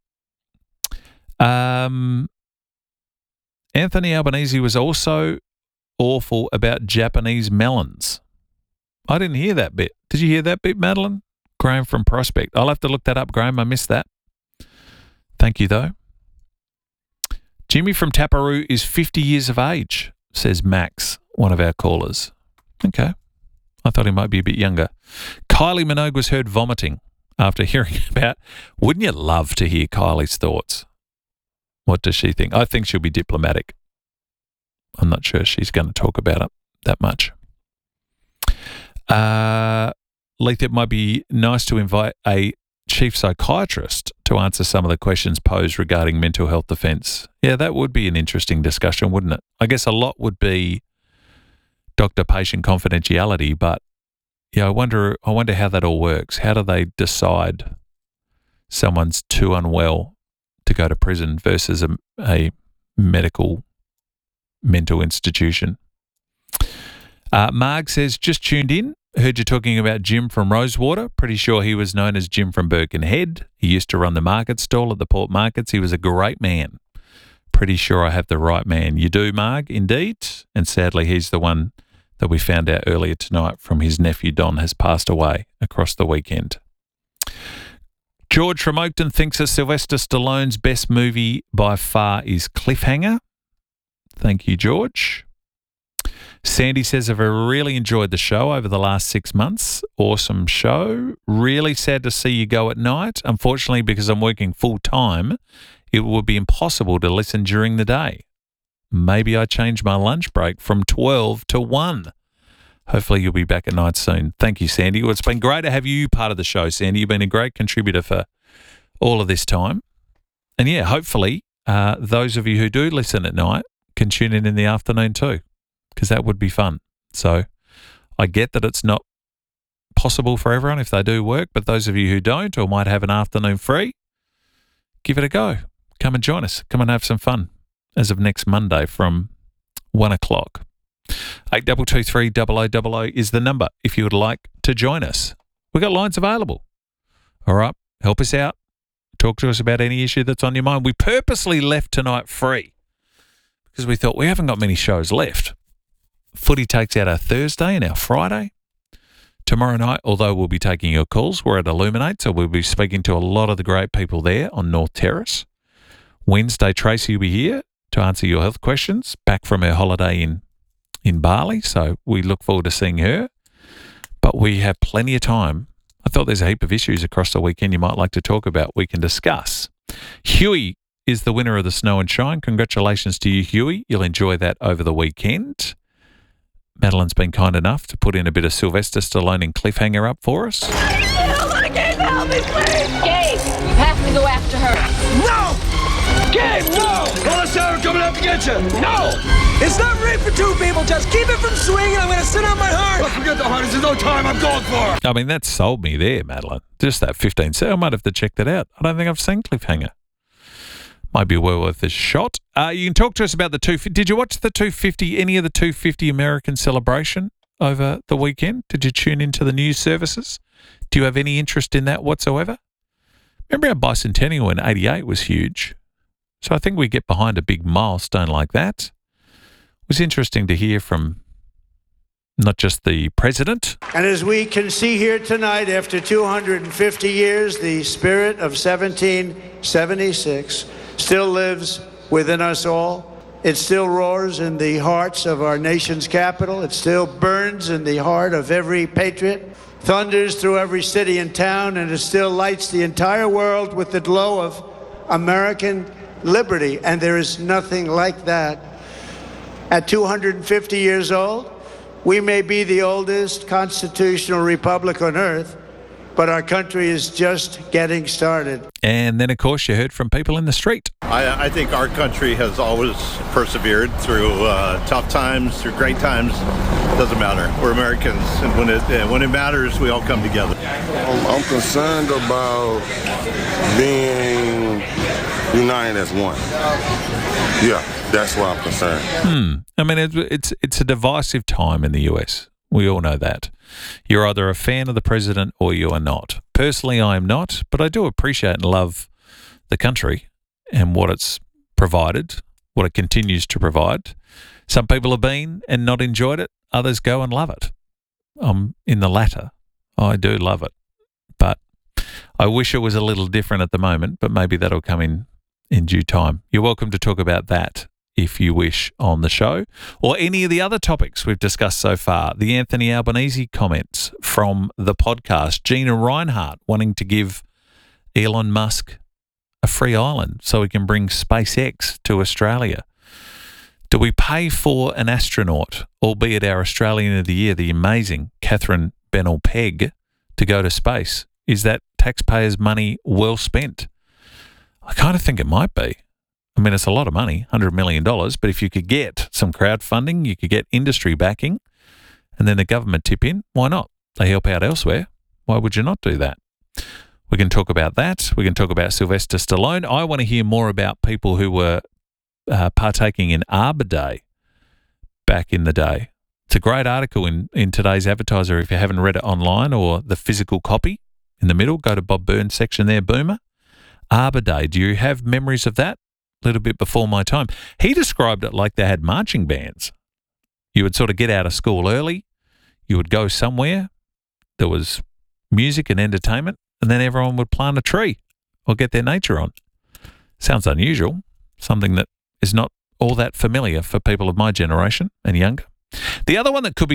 Um, Anthony Albanese was also awful about Japanese melons. I didn't hear that bit. Did you hear that bit, Madeline? Graham from Prospect. I'll have to look that up, Graham. I missed that. Thank you, though. Jimmy from Taparoo is fifty years of age, says Max, one of our callers. Okay. I thought he might be a bit younger. Kylie Minogue was heard vomiting after hearing about... Wouldn't you love to hear Kylie's thoughts? What does she think? I think she'll be diplomatic. I'm not sure she's going to talk about it that much. Uh, Leith, it might be nice to invite a chief psychiatrist to answer some of the questions posed regarding mental health defence. Yeah, that would be an interesting discussion, wouldn't it? I guess a lot would be doctor-patient confidentiality, but yeah, I wonder. I wonder how that all works. How do they decide someone's too unwell to go to prison versus a, a medical mental institution? Uh, Marg says, just tuned in. Heard you talking about Jim from Rosewater. Pretty sure he was known as Jim from Birkenhead. He used to run the market stall at the Port Markets. He was a great man. Pretty sure I have the right man. You do, Marg, indeed. And sadly, he's the one that we found out earlier tonight from his nephew Don has passed away across the weekend. George from Oakton thinks that Sylvester Stallone's best movie by far is Cliffhanger. Thank you, George. Sandy says, I've really enjoyed the show over the last six months. Awesome show. Really sad to see you go at night. Unfortunately, because I'm working full time, it would be impossible to listen during the day. Maybe I change my lunch break from twelve to one. Hopefully you'll be back at night soon. Thank you, Sandy. Well, it's been great to have you part of the show, Sandy. You've been a great contributor for all of this time. And yeah, hopefully uh, those of you who do listen at night can tune in in the afternoon too, because that would be fun. So I get that it's not possible for everyone if they do work, but those of you who don't or might have an afternoon free, give it a go. Come and join us. Come and have some fun as of next Monday from one o'clock. eight two two three, double oh double oh is the number if you would like to join us. We've got lines available. All right, help us out. Talk to us about any issue that's on your mind. We purposely left tonight free because we thought we haven't got many shows left. Footy takes out our Thursday and our Friday. Tomorrow night, although we'll be taking your calls, we're at Illuminate, so we'll be speaking to a lot of the great people there on North Terrace. Wednesday, Tracy will be here to answer your health questions, back from her holiday in, in Bali, so we look forward to seeing her. But we have plenty of time. I thought there's a heap of issues across the weekend you might like to talk about. We can discuss. Huey is the winner of the Snow and Shine. Congratulations to you, Huey. You'll enjoy that over the weekend. Madeline's been kind enough to put in a bit of Sylvester Stallone in Cliffhanger up for us. Gabe, help me, please! Gabe, you have to go after her. No! Gabe, no! Call Sarah coming up to get you. No! It's not right for two people. Just keep it from swinging. I'm going to sit on my heart. Look, forget the heart. There's no time. I'm going for it. I mean, that sold me there, Madeline. Just that fifteen seconds. I might have to check that out. I don't think I've seen Cliffhanger. Might be well worth a shot. Uh, you can talk to us about the two. Did you watch the two fifty, any of the two fifty American celebration over the weekend? Did you tune into the news services? Do you have any interest in that whatsoever? Remember our bicentennial in eighty-eight was huge. So I think we get behind a big milestone like that. It was interesting to hear from not just the president. And as we can see here tonight, after two hundred fifty years, the spirit of seventeen seventy-six still lives within us all. It still roars in the hearts of our nation's capital. It still burns in the heart of every patriot, thunders through every city and town, and it still lights the entire world with the glow of American liberty. And there is nothing like that. At two hundred fifty years old, we may be the oldest constitutional republic on earth, but our country is just getting started. And then, of course, you heard from people in the street. I, I think our country has always persevered through uh, tough times, through great times. Doesn't matter. We're Americans, and when it uh, when it matters, we all come together. I'm, I'm concerned about being united as one. Yeah, that's why I'm concerned. Hmm. I mean, it, it's it's a divisive time in the U S. We all know that. You're either a fan of the president or you are not. Personally, I am not, but I do appreciate and love the country and what it's provided, what it continues to provide. Some people have been and not enjoyed it. Others go and love it. I'm in the latter. I do love it. But I wish it was a little different at the moment, but maybe that'll come in in due time. You're welcome to talk about that if you wish on the show, or any of the other topics we've discussed so far. The Anthony Albanese comments from the podcast, Gina Reinhart wanting to give Elon Musk a free island so he can bring SpaceX to Australia. Do we pay for an astronaut, albeit our Australian of the Year, the amazing Catherine Bennell-Pegg, to go to space? Is that taxpayers' money well spent? I kind of think it might be. I mean, it's a lot of money, one hundred million dollars, but if you could get some crowdfunding, you could get industry backing, and then the government tip in, why not? They help out elsewhere. Why would you not do that? We can talk about that. We can talk about Sylvester Stallone. I want to hear more about people who were uh, partaking in Arbor Day back in the day. It's a great article in, in today's Advertiser if you haven't read it online, or the physical copy in the middle. Go to Bob Burns' section there, Boomer. Arbor Day. Do you have memories of that? A little bit before my time. He described it like they had marching bands. You would sort of get out of school early, you would go somewhere, there was music and entertainment, and then everyone would plant a tree or get their nature on. Sounds unusual, something that is not all that familiar for people of my generation and younger. The other one that could be